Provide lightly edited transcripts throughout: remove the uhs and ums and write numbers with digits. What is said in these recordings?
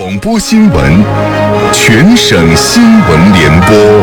广播新闻，全省新闻联播。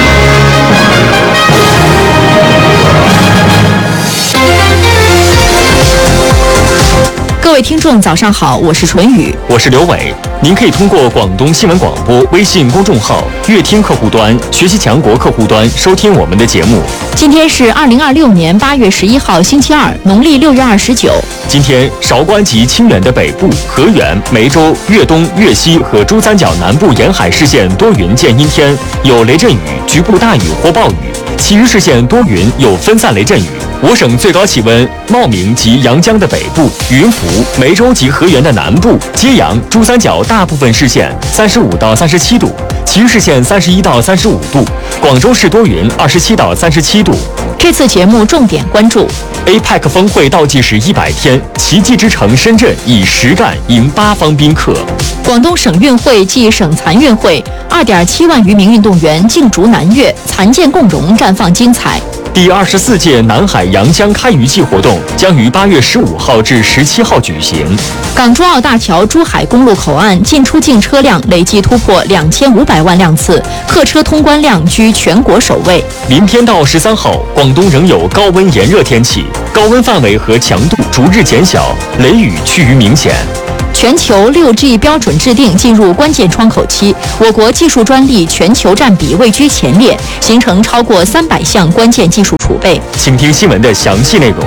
各位听众早上好，我是纯宇， 我是刘伟。您可以通过广东新闻广播微信公众号、乐听客户端、学习强国客户端收听我们的节目。 今天是2026年8月11号星期二，农历6月29。 今天韶关及清远的北部、河源、梅州、粤东、粤西和珠三角南部沿海市县多云见阴天，有雷阵雨，局部大雨或暴雨；其余市县多云，有分散雷阵雨。我省最高气温，茂名及阳江的北部、云浮、梅州及河源的南部、揭阳、珠三角大部分市县35到37度，其余市县31到35度。广州市多云，27到37度。 这次节目重点关注 APEC 峰会倒计时100天，奇迹之城深圳以实干迎8方宾客。 广东省运会暨省残运会2.7万余名运动员竞逐南粤，残健共荣绽放精彩。 第24届南海洋江开渔季活动将于8月15号至17号举行。 港珠澳大桥珠海公路口岸进出境车辆累计突破2500万辆次，客车通关量居全国首位。 明天到13号，广东仍有高温炎热天气，高温范围和强度逐日减小，雷雨趋于明显。 全球 6G 标准制定进入关键窗口期，我国技术专利全球占比位居前列，形成超过300项关键技术储备。 请听新闻的详细内容。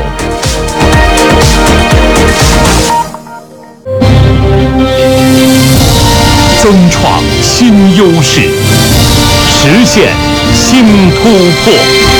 增创新优势，实现新突破。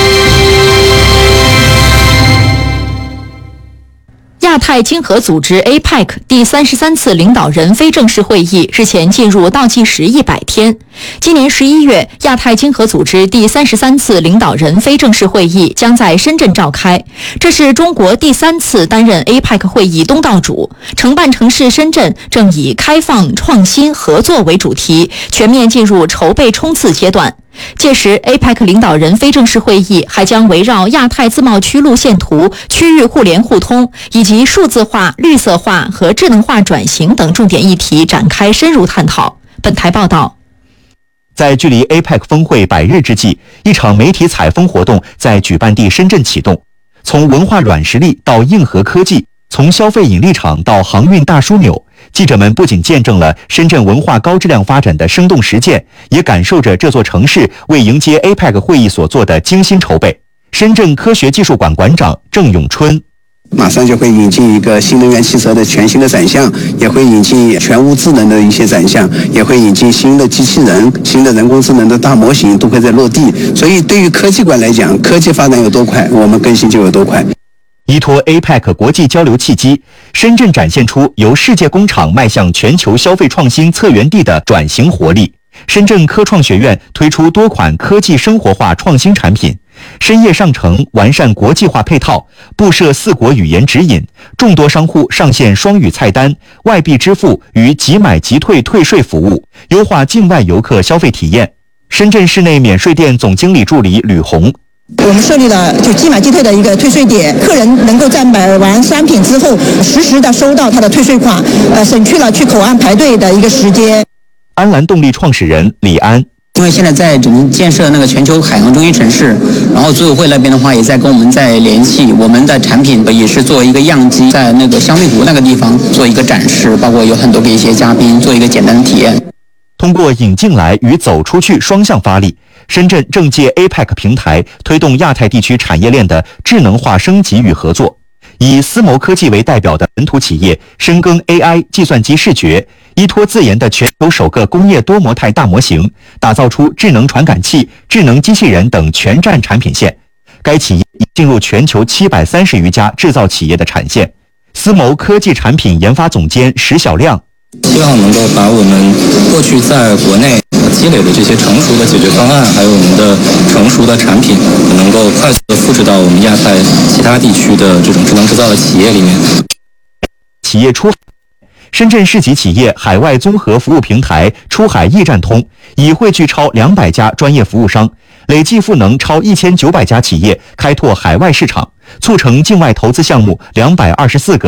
亚太经合组织 APEC 第33次领导人非正式会议日前进入倒计时100天。今年11月，亚太经合组织第33次领导人非正式会议将在深圳召开，这是中国第3次担任 APEC 会议东道主。承办城市深圳正以开放、创新、合作为主题，全面进入筹备冲刺阶段。届时 APEC 领导人非正式会议还将围绕亚太自贸区路线图、区域互联互通以及数字化、绿色化和智能化转型等重点议题展开深入探讨。本台报道， 在距离 APEC 峰会100日之际，一场媒体采风活动在举办地深圳启动。从文化软实力到硬核科技，从消费引力场到航运大枢纽，记者们不仅见证了深圳文化高质量发展的生动实践，也感受着这座城市为迎接 APEC 会议所做的精心筹备。深圳科学技术馆馆长郑永春， 马上就会引进一个新能源汽车的全新的展项，也会引进全屋智能的一些展项，也会引进新的机器人、新的人工智能的大模型都会在落地。所以对于科技馆来讲，科技发展有多快，我们更新就有多快。 依托 APEC 国际交流契机，深圳展现出由世界工厂迈向全球消费创新策源地的转型活力。深圳科创学院推出多款科技生活化创新产品，深业上城完善国际化配套，布设4国语言指引，众多商户上线双语菜单、外币支付与即买即退退税服务，优化境外游客消费体验。深圳市内免税店总经理助理吕红， 我们设立了即买即退的一个退税点，客人能够在买完商品之后实时的收到他的退税款，省去了去口岸排队的一个时间。 安澜动力创始人李安， 因为现在在整个建设那个全球海洋中心城市，然后组委会那边的话也在跟我们在联系，我们的产品也是作为一个样机，在那个香蜜湖那个地方做一个展示，包括有很多给一些嘉宾做一个简单的体验。 通过引进来与走出去双向发力，深圳正借 APEC 平台推动亚太地区产业链的智能化升级与合作。以思谋科技为代表的本土企业深耕 AI 计算机视觉，依托自研的全球首个工业多模态大模型，打造出智能传感器、智能机器人等全站产品线。该企业已进入全球730余家制造企业的产线。思谋科技产品研发总监石小亮， 希望能够把我们过去在国内积累的这些成熟的解决方案，还有我们的成熟的产品，能够快速的复制到我们亚太其他地区的这种智能制造的企业里面。 企业出深圳市级企业海外综合服务平台出海驿站通已汇聚超200家专业服务商，累计赋能超1900家企业开拓海外市场，促成境外投资项目224个。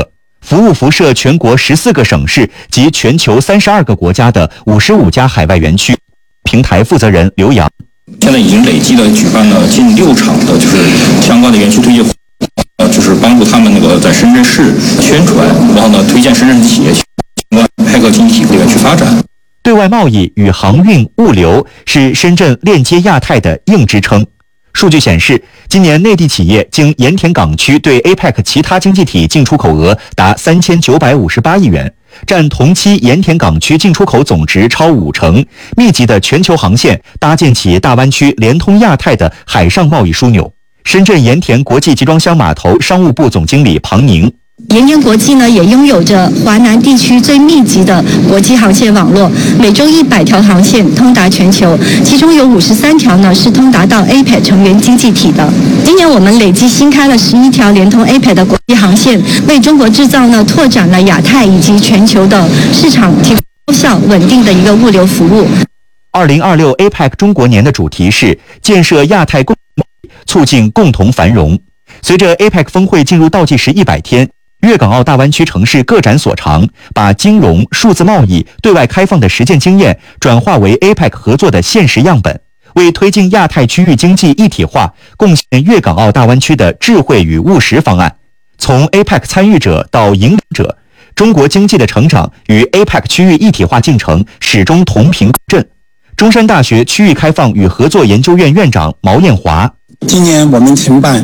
服务辐射全国14个省市及全球32个国家的55家海外园区。平台负责人刘洋： 现在已经累计的举办了近6场的就是相关的园区推介活动，就是帮助他们在深圳市宣传，然后推荐深圳企业相关APEC经济体的园区发展。 对外贸易与航运物流是深圳链接亚太的硬支撑。数据显示，今年内地企业经盐田港区对 APEC 其他经济体进出口额达3958亿元，占同期盐田港区进出口总值超50%，密集的全球航线搭建起大湾区连通亚太的海上贸易枢纽。深圳盐田国际集装箱码头商务部总经理庞宁： 盐田国际呢也拥有着华南地区最密集的国际航线网络，每周100条航线通达全球，其中有53条呢是通达到 APEC 成员经济体的。今年我们累计新开了11条连通 APEC 的国际航线，为中国制造呢拓展了亚太以及全球的市场，提供高效稳定的一个物流服务。 2026 APEC 中国年的主题是建设亚太共同贸易，促进共同繁荣。随着 APEC 峰会进入倒计时100天，粤港澳大湾区城市各展所长，把金融、数字贸易对外开放的实践经验转化为 APEC 合作的现实样本，为推进亚太区域经济一体化贡献粤港澳大湾区的智慧与务实方案。从 APEC 参与者到引领者，中国经济的成长与 APEC 区域一体化进程始终同频共振。中山大学区域开放与合作研究院院长毛艳华： 今年我们承办